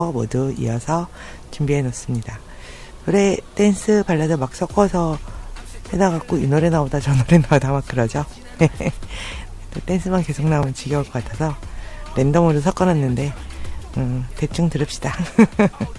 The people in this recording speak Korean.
모두 이어서 준비해 놓습니다. 노래, 댄스, 발라드 막 섞어서 해놔갖고 이 노래 나오다 저 노래 나오다 막 그러죠. 댄스만 계속 나오면 지겨울 것 같아서 랜덤으로 섞어놨는데 대충 들읍시다.